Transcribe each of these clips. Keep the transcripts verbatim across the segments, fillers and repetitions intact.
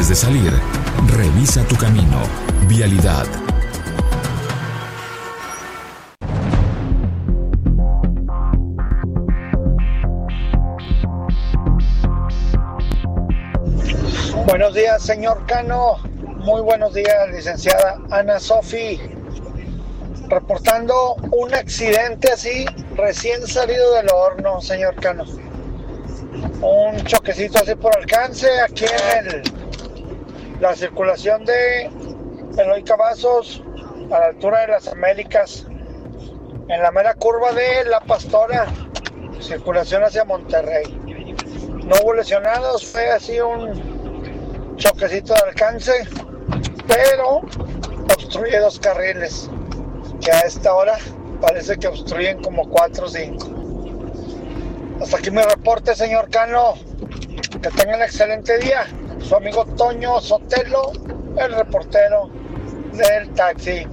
Antes de salir, revisa tu camino. Vialidad. Buenos días, señor Cano. Muy buenos días, licenciada Ana Sofi. Reportando un accidente así, recién salido del horno, señor Cano. Un choquecito así por alcance, aquí en el, la circulación de Eloy Cavazos, a la altura de las Américas, en la mera curva de La Pastora, circulación hacia Monterrey. No hubo lesionados, fue así un choquecito de alcance, pero obstruye dos carriles, que a esta hora parece que obstruyen como cuatro o cinco. Hasta aquí mi reporte, señor Cano. Que tengan un excelente día. Su amigo Toño Sotelo, el reportero del taxi.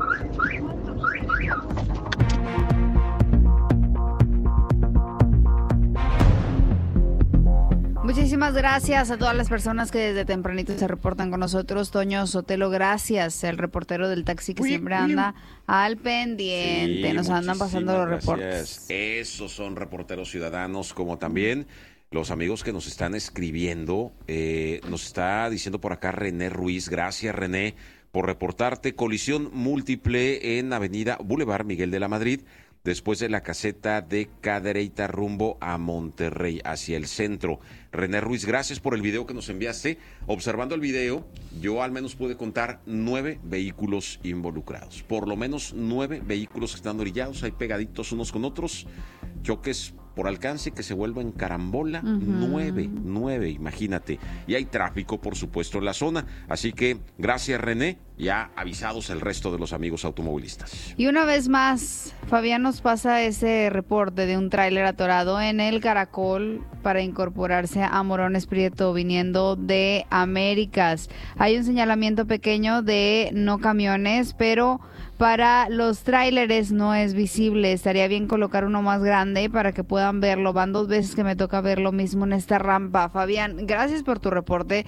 Muchísimas gracias a todas las personas que desde tempranito se reportan con nosotros. Toño Sotelo, gracias, el reportero del taxi que uy, siempre uy. anda al pendiente. Sí, nos andan pasando los gracias. reportes. Esos son reporteros ciudadanos, como también los amigos que nos están escribiendo. Eh, nos está diciendo por acá René Ruiz. Gracias, René, por reportarte. Colisión múltiple en Avenida Boulevard Miguel de la Madrid, después de la caseta de Cadereyta rumbo a Monterrey, hacia el centro. René Ruiz, gracias por el video que nos enviaste. Observando el video, yo al menos pude contar nueve vehículos involucrados. Por lo menos nueve vehículos que están orillados, ahí pegaditos unos con otros. Choques por alcance que se vuelven carambola. Uh-huh. Nueve, nueve, imagínate. Y hay tráfico, por supuesto, en la zona. Así que, gracias, René. Ya avisados el resto de los amigos automovilistas. Y una vez más, Fabián nos pasa ese reporte de un tráiler atorado en el Caracol para incorporarse a Morones Prieto viniendo de Américas. Hay un señalamiento pequeño de no camiones, pero para los tráileres no es visible. Estaría bien colocar uno más grande para que puedan verlo. Van dos veces que me toca ver lo mismo en esta rampa. Fabián, gracias por tu reporte.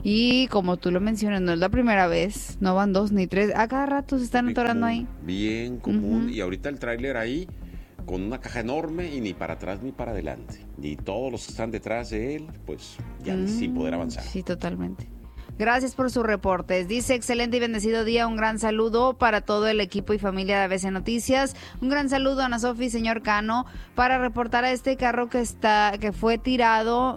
Y como tú lo mencionas, no es la primera vez, no van dos ni tres. A cada rato se están atorando ahí. Bien común. Uh-huh. Y ahorita el tráiler ahí con una caja enorme y ni para atrás ni para adelante. Ni todos los que están detrás de él, pues ya mm, sin poder avanzar. Sí, totalmente. Gracias por sus reportes. Dice, excelente y bendecido día. Un gran saludo para todo el equipo y familia de A B C Noticias. Un gran saludo a Ana Sofi, señor Cano, para reportar a este carro que está, que fue tirado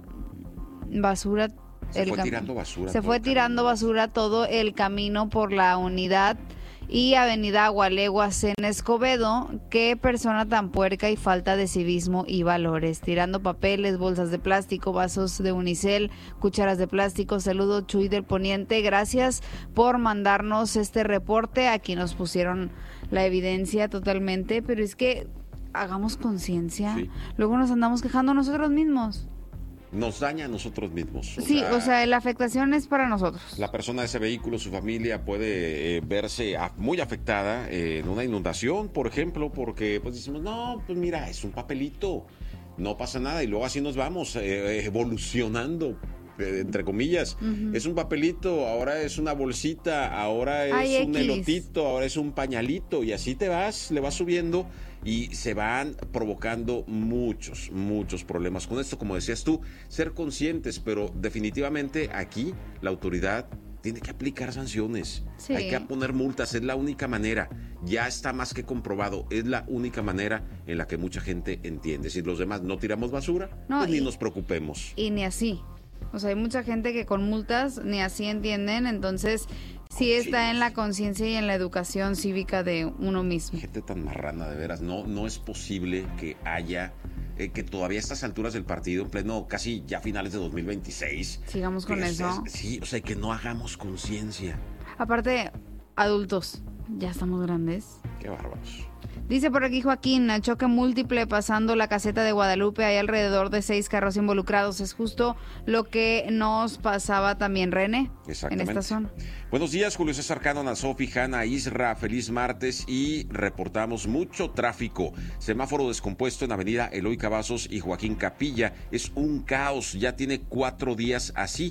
basura. Se el fue cam- tirando basura. Se fue tirando basura todo el camino por la unidad y Avenida Agualeguas en Escobedo. Qué persona tan puerca y falta de civismo y valores. Tirando papeles, bolsas de plástico, vasos de unicel, cucharas de plástico. Saludo, Chuy del Poniente. Gracias por mandarnos este reporte. Aquí nos pusieron la evidencia totalmente, pero es que hagamos conciencia. Sí. Luego nos andamos quejando nosotros mismos. Nos daña a nosotros mismos. O sí, sea, o sea, la afectación es para nosotros. La persona de ese vehículo, su familia puede eh, verse a, muy afectada eh, en una inundación, por ejemplo, porque pues decimos, no, pues mira, es un papelito, no pasa nada, y luego así nos vamos eh, evolucionando, eh, entre comillas. Uh-huh. Es un papelito, ahora es una bolsita, ahora es Ay, un X. elotito, ahora es un pañalito, y así te vas, le vas subiendo. Y se van provocando muchos, muchos problemas con esto. Como decías tú, ser conscientes, pero definitivamente aquí la autoridad tiene que aplicar sanciones. Sí. Hay que poner multas, es la única manera. Ya está más que comprobado, es la única manera en la que mucha gente entiende. Si los demás no tiramos basura, no, pues y, ni nos preocupemos. Y ni así. O sea, hay mucha gente que con multas ni así entienden, entonces sí está sí. en la conciencia y en la educación cívica de uno mismo. Gente tan marrana, de veras, no, no es posible que haya, eh, que todavía a estas alturas del partido, en pleno, casi ya finales de dos mil veintiséis. Sigamos con es, eso. Es, sí, o sea, que no hagamos conciencia. Aparte, adultos, ya estamos grandes. Qué bárbaros. Dice por aquí Joaquín, choque múltiple pasando la caseta de Guadalupe, hay alrededor de seis carros involucrados. Es justo lo que nos pasaba también, René, en esta zona. Buenos días, Julio César Cano, Ana Sofi, Hanna, Isra, feliz martes, y reportamos mucho tráfico. Semáforo descompuesto en Avenida Eloy Cavazos y Joaquín Capilla, es un caos, ya tiene cuatro días así.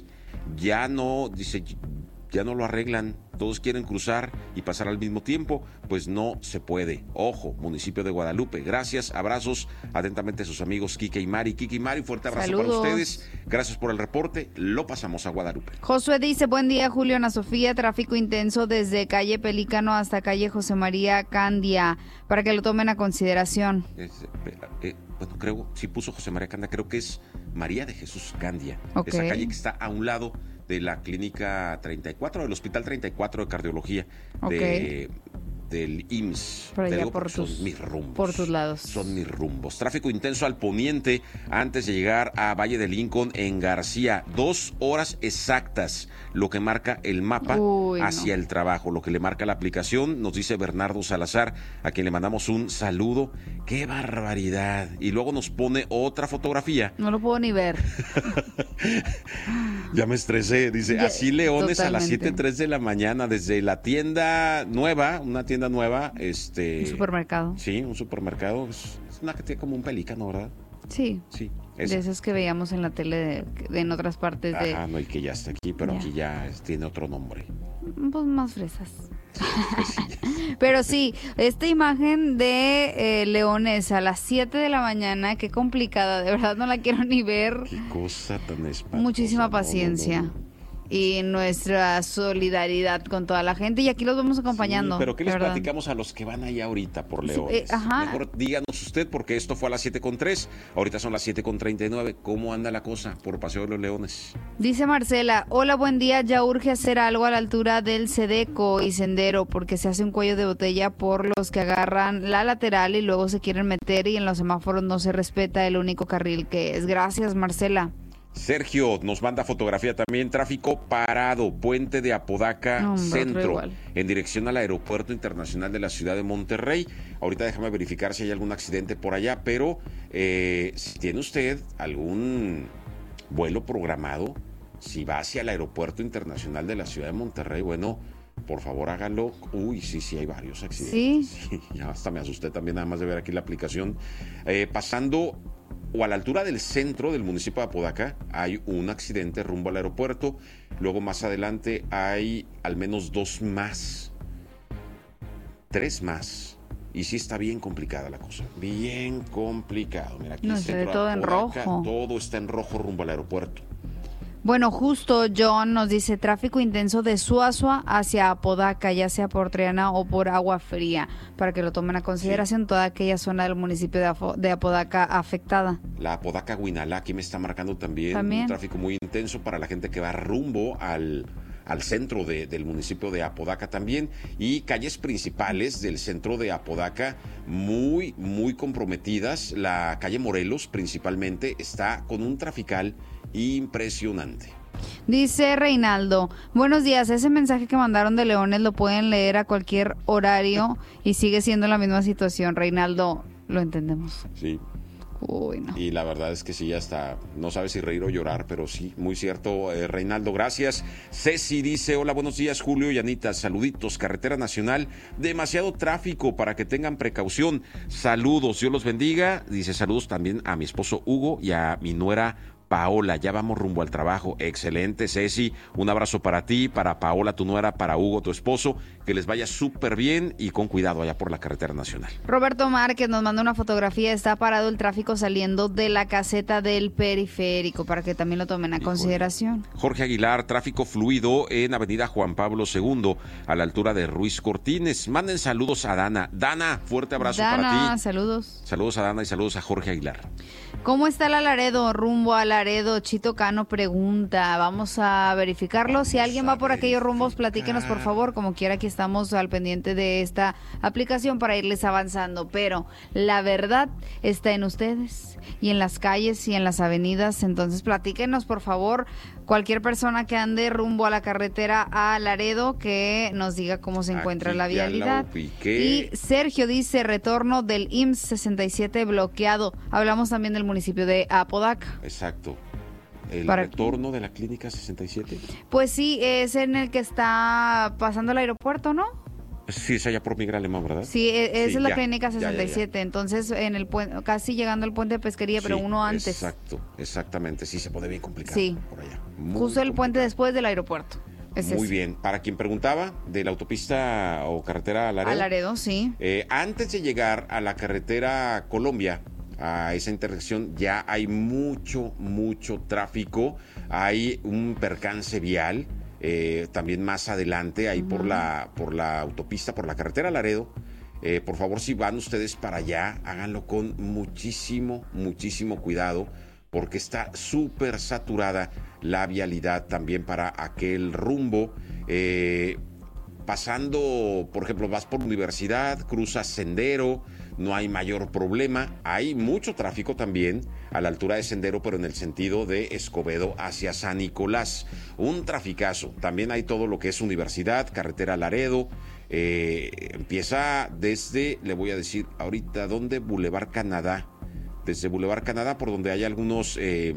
ya no, dice, ya no lo arreglan. Todos quieren cruzar y pasar al mismo tiempo, pues no se puede. Ojo, municipio de Guadalupe. Gracias, abrazos, atentamente sus amigos Quique y Mari. Quique y Mari, fuerte abrazo Saludos. para ustedes. Gracias por el reporte. Lo pasamos a Guadalupe. Josué dice, buen día, Julio, Ana Sofía, tráfico intenso desde calle Pelícano hasta calle José María Candia, para que lo tomen a consideración. Es, eh, eh, bueno, creo, sí puso José María Candia, creo que es María de Jesús Candia. Ok. Esa calle que está a un lado de la clínica treinta y cuatro, del hospital treinta y cuatro de cardiología, Ok. de, del I M S S. Por Te allá digo por porque tus- son mis rumbos. por tus lados. Son mis rumbos. Tráfico intenso al poniente antes de llegar a Valle de Lincoln en García. Dos horas exactas, lo que marca el mapa Uy, no. hacia el trabajo, lo que le marca la aplicación, nos dice Bernardo Salazar, a quien le mandamos un saludo. ¡Qué barbaridad! Y luego nos pone otra fotografía. No lo puedo ni ver. Ya me estresé, dice, Ya, así Leones a las totalmente. siete tres de la mañana, desde la tienda nueva, una tienda nueva, este... Un supermercado. Sí, un supermercado, es, es una que tiene como un pelícano, ¿verdad? Sí. Sí, De esa. esos que veíamos en la tele de, de- en otras partes de... Ajá, no, y que ya está aquí, pero Ya. aquí ya es- tiene otro nombre. Pues más fresas. Pues sí, ya. Pero sí, esta imagen de eh, Leones a las siete de la mañana, qué complicada, de verdad no la quiero ni ver. Qué cosa tan espantosa. Muchísima No, no, no, paciencia. no. Y nuestra solidaridad con toda la gente. Y aquí los vamos acompañando. Sí, pero ¿qué de les verdad. platicamos a los que van ahí ahorita por Sí, Leones? eh, ajá. Mejor díganos usted, porque esto fue a las siete con tres, ahorita son las siete con treinta y nueve. ¿Cómo anda la cosa por Paseo de los Leones? Dice Marcela, hola, buen día, ya urge hacer algo a la altura del Sedeco y Sendero porque se hace un cuello de botella por los que agarran la lateral y luego se quieren meter y en los semáforos no se respeta el único carril que es. Gracias, Marcela. Sergio nos manda fotografía también, tráfico parado, puente de Apodaca No, hombre, otro Centro, igual. en dirección al Aeropuerto Internacional de la Ciudad de Monterrey. Ahorita déjame verificar si hay algún accidente por allá, pero eh, si tiene usted algún vuelo programado, si va hacia el Aeropuerto Internacional de la Ciudad de Monterrey, bueno, por favor hágalo. Uy, sí, sí, hay varios accidentes. ¿Sí? Sí, ya hasta me asusté también nada más de ver aquí la aplicación. Eh, pasando o a la altura del centro del municipio de Apodaca hay un accidente rumbo al aeropuerto. Luego más adelante hay al menos dos más. Tres más. Y sí está bien complicada la cosa. Bien complicado. Mira, aquí No, el se ve centro de todo en Apodaca, rojo. todo está en rojo rumbo al aeropuerto. Bueno, justo John nos dice tráfico intenso de Suazua hacia Apodaca, ya sea por Triana o por Agua Fría, para que lo tomen a consideración toda aquella zona del municipio de, Afo- de Apodaca afectada. La Apodaca Guinalá, aquí me está marcando también, También. un tráfico muy intenso para la gente que va rumbo al, al centro de- del municipio de Apodaca también. Y calles principales del centro de Apodaca muy, muy comprometidas. La calle Morelos principalmente está con un trafical impresionante. Dice Reinaldo, buenos días, ese mensaje que mandaron de Leones lo pueden leer a cualquier horario y sigue siendo la misma situación. Reinaldo, lo entendemos. Sí. Uy, no. Y la verdad es que sí, hasta no sabe si reír o llorar, pero sí, muy cierto, eh, Reinaldo, gracias. Ceci dice, hola, buenos días, Julio y Anita, saluditos, carretera nacional, demasiado tráfico para que tengan precaución, saludos, Dios los bendiga, dice saludos también a mi esposo Hugo y a mi nuera Paola, ya vamos rumbo al trabajo. Excelente, Ceci, un abrazo para ti, para Paola, tu nuera, para Hugo, tu esposo, que les vaya súper bien y con cuidado allá por la carretera nacional. Roberto Márquez nos manda una fotografía, está parado el tráfico saliendo de la caseta del periférico, para que también lo tomen a Híjole. consideración. Jorge Aguilar, tráfico fluido en Avenida Juan Pablo segundo, a la altura de Ruiz Cortines. Manden saludos a Dana. Dana, fuerte abrazo Dana, para ti. saludos. Saludos a Dana y saludos a Jorge Aguilar. ¿Cómo está la Laredo? Rumbo a Laredo, Chito Cano pregunta. Vamos a verificarlo. Si Vamos alguien a va por aquellos rumbos, verificar. platíquenos por favor. Como quiera, aquí estamos al pendiente de esta aplicación para irles avanzando. Pero la verdad está en ustedes y en las calles y en las avenidas. Entonces, platíquenos por favor. Cualquier persona que ande rumbo a la carretera a Laredo, que nos diga cómo se encuentra Aquí la ya la vialidad. ubiqué. Y Sergio dice, retorno del I M S S sesenta y siete bloqueado. Hablamos también del municipio de Apodaca. Exacto. El Para- retorno de la clínica sesenta y siete. Pues sí, es en el que está pasando el aeropuerto, ¿no? Sí, es allá por Miguel Alemán, ¿verdad? Sí, e- es Sí, la ya, clínica ya, ya, ya. sesenta y siete. Entonces, en el puente, casi llegando al puente de pesquería, pero Sí, uno antes. Exacto, exactamente. Sí, se pone bien complicado Sí. por allá. Muy Justo el complicado. puente después del aeropuerto. Es Muy ese. bien. Para quien preguntaba de la autopista o carretera a Laredo. A Laredo, sí. Eh, antes de llegar a la carretera Colombia, a esa intersección, ya hay mucho, mucho tráfico. Hay un percance vial. Eh, también más adelante, ahí uh-huh. por la por la autopista, por la carretera Laredo. Eh, por favor, si van ustedes para allá, háganlo con muchísimo, muchísimo cuidado, porque está súper saturada la vialidad también para aquel rumbo. Eh, pasando, por ejemplo, vas por Universidad, cruzas Sendero, no hay mayor problema. Hay mucho tráfico también a la altura de Sendero, pero en el sentido de Escobedo hacia San Nicolás. Un traficazo. También hay todo lo que es Universidad, carretera Laredo. Eh, empieza desde, le voy a decir ahorita, ¿dónde? Boulevard Canadá. Desde Boulevard Canadá, por donde hay algunos... Eh,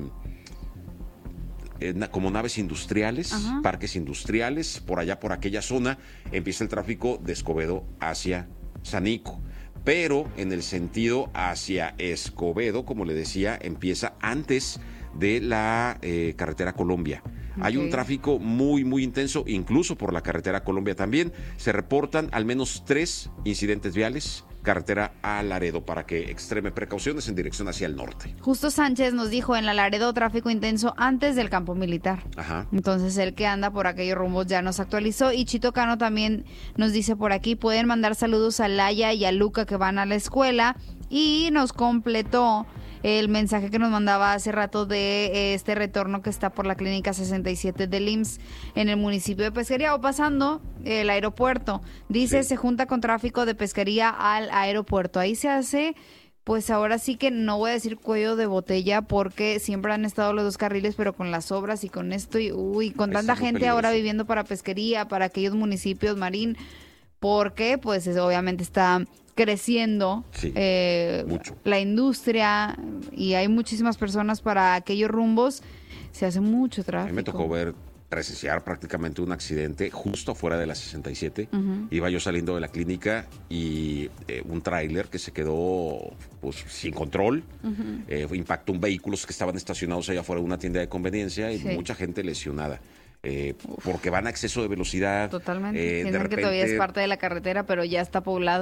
como naves industriales, Ajá. parques industriales, por allá, por aquella zona, empieza el tráfico de Escobedo hacia Sanico. Pero en el sentido hacia Escobedo, como le decía, empieza antes de la eh, carretera Colombia. Okay. Hay un tráfico muy, muy intenso, incluso por la carretera Colombia también. Se reportan al menos tres incidentes viales, carretera a Laredo, para que extreme precauciones en dirección hacia el norte. Justo Sánchez nos dijo, en la Laredo tráfico intenso antes del campo militar. Ajá. Entonces el que anda por aquellos rumbos ya nos actualizó. Y Chito Cano también nos dice por aquí, pueden mandar saludos a Laia y a Luca que van a la escuela. Y nos completó el mensaje que nos mandaba hace rato de este retorno que está por la clínica sesenta y siete del I M S S en el municipio de Pesquería o pasando el aeropuerto. Dice, sí. se junta con tráfico de Pesquería al aeropuerto. Ahí se hace, pues ahora sí que no voy a decir cuello de botella porque siempre han estado los dos carriles, pero con las obras y con esto y uy, con tanta gente peligroso. Ahora viviendo para Pesquería, para aquellos municipios, Marín, porque pues es, obviamente está creciendo sí, eh, la industria y hay muchísimas personas para aquellos rumbos, se hace mucho tráfico. A mí me tocó ver, presenciar prácticamente un accidente justo afuera de la sesenta y siete. Uh-huh. Iba yo saliendo de la clínica y eh, un tráiler que se quedó pues sin control, uh-huh. eh, impactó un vehículo que estaban estacionados allá afuera de una tienda de conveniencia y sí. mucha gente lesionada. Eh, porque van a exceso de velocidad. Totalmente. Eh, Piensan de repente, que todavía es parte de la carretera, pero ya está poblado.